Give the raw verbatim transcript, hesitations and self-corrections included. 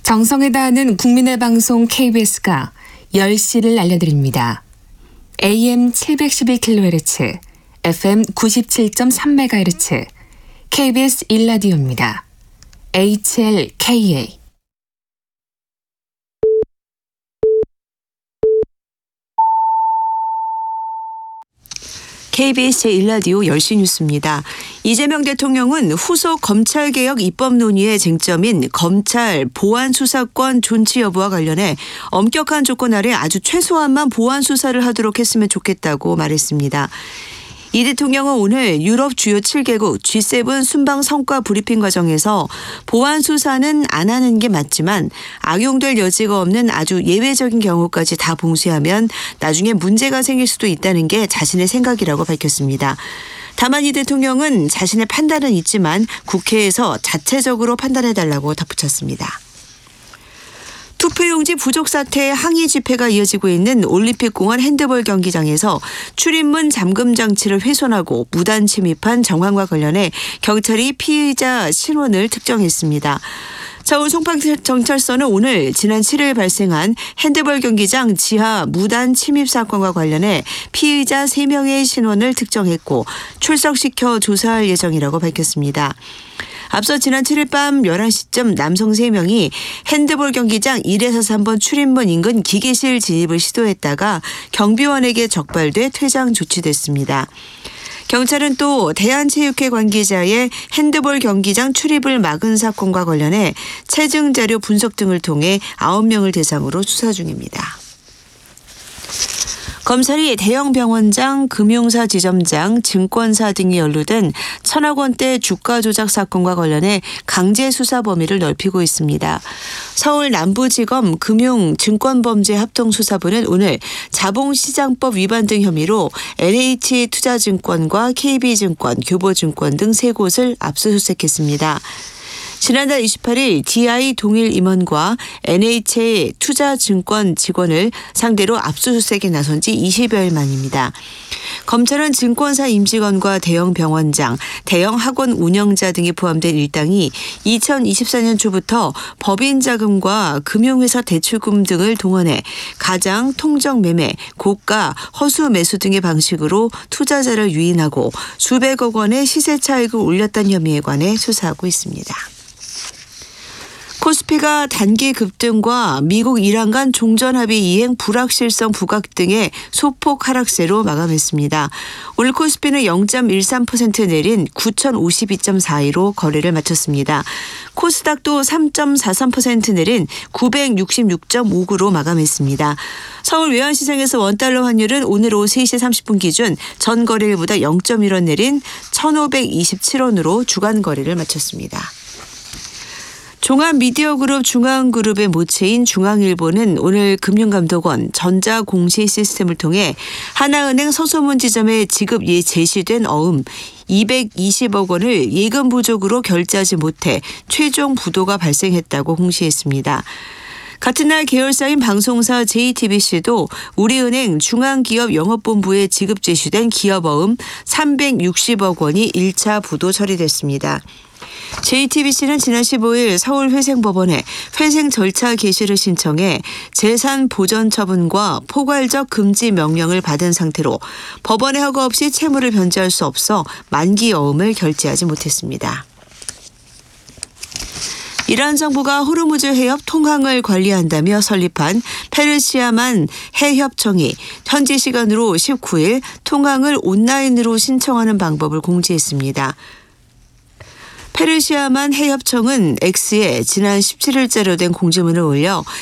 정성을 다하는 국민의 방송 케이비에스가 열 시를 알려드립니다. 에이엠 칠백십일 킬로헤르츠, 에프엠 구십칠 점 삼 메가헤르츠, 케이비에스 일 라디오입니다. 에이치엘케이에이 케이비에스 제일 라디오 열 시 뉴스입니다. 이재명 대통령은 후속 검찰개혁 입법 논의의 쟁점인 검찰 보안수사권 존치 여부와 관련해 엄격한 조건 아래 아주 최소한만 보안수사를 하도록 했으면 좋겠다고 말했습니다. 이 대통령은 오늘 유럽 주요 칠 개국 지 세븐 순방 성과 브리핑 과정에서 보안 수사는 안 하는 게 맞지만 악용될 여지가 없는 아주 예외적인 경우까지 다 봉쇄하면 나중에 문제가 생길 수도 있다는 게 자신의 생각이라고 밝혔습니다. 다만 이 대통령은 자신의 판단은 있지만 국회에서 자체적으로 판단해달라고 덧붙였습니다. 투표용지 부족 사태에 항의 집회가 이어지고 있는 올림픽공원 핸드볼 경기장에서 출입문 잠금 장치를 훼손하고 무단 침입한 정황과 관련해 경찰이 피의자 신원을 특정했습니다. 서울 송파경찰서는 오늘 지난 칠 일 발생한 핸드볼 경기장 지하 무단 침입 사건과 관련해 피의자 세 명의 신원을 특정했고 출석시켜 조사할 예정이라고 밝혔습니다. 앞서 지난 칠 일 밤 열한 시쯤 남성 세 명이 핸드볼 경기장 일에서 삼 번 출입문 인근 기계실 진입을 시도했다가 경비원에게 적발돼 퇴장 조치됐습니다. 경찰은 또 대한체육회 관계자의 핸드볼 경기장 출입을 막은 사건과 관련해 체증 자료 분석 등을 통해 아홉 명을 대상으로 수사 중입니다. 검찰이 대형 병원장, 금융사 지점장, 증권사 등이 연루된 천억 원대 주가 조작 사건과 관련해 강제 수사 범위를 넓히고 있습니다. 서울 남부지검 금융증권범죄합동수사부는 오늘 자본시장법 위반 등 혐의로 엔에이치투자증권과 케이비증권, 교보증권 등 세 곳을 압수수색했습니다. 지난달 이십팔 일 디아이 동일 임원과 엔에이치의 투자증권 직원을 상대로 압수수색에 나선 지 이십여일 만입니다. 검찰은 증권사 임직원과 대형 병원장, 대형 학원 운영자 등이 포함된 일당이 이천이십사 년 초부터 법인 자금과 금융회사 대출금 등을 동원해 가장, 통정 매매, 고가, 허수 매수 등의 방식으로 투자자를 유인하고 수백억 원의 시세 차익을 올렸다는 혐의에 관해 수사하고 있습니다. 코스피가 단기 급등과 미국 이란 간 종전합의 이행 불확실성 부각 등의 소폭 하락세로 마감했습니다. 오늘 코스피는 영 점 일삼 퍼센트 내린 구천오십이 점 사이로 거래를 마쳤습니다. 코스닥도 삼 점 사삼 퍼센트 내린 구백육십육 점 오구로 마감했습니다. 서울 외환시장에서 원달러 환율은 오늘 오후 세 시 삼십 분 기준 전 거래일보다 영 점 일 원 내린 천오백이십칠 원으로 주간 거래를 마쳤습니다. 종합미디어그룹 중앙그룹의 모체인 중앙일보는 오늘 금융감독원 전자공시 시스템을 통해 하나은행 서소문 지점에 지급 예 제시된 어음 이백이십억 원을 예금 부족으로 결제하지 못해 최종 부도가 발생했다고 공시했습니다. 같은 날 계열사인 방송사 제이티비씨도 우리은행 중앙기업영업본부에 지급 제시된 기업어음 삼백육십억 원이 일 차 부도 처리됐습니다. 제이티비씨는 지난 십오 일 서울회생법원에 회생 절차 개시를 신청해 재산 보전 처분과 포괄적 금지 명령을 받은 상태로 법원의 허가 없이 채무를 변제할 수 없어 만기 어음을 결제하지 못했습니다. 이란 정부가 호르무즈 해협 통항을 관리한다며 설립한 페르시아만 해협청이 현지 시간으로 십구 일 통항을 온라인으로 신청하는 방법을 공지했습니다. 페르시아만 해협청은 X에 지난 십칠 일자로 된 공지문을 올려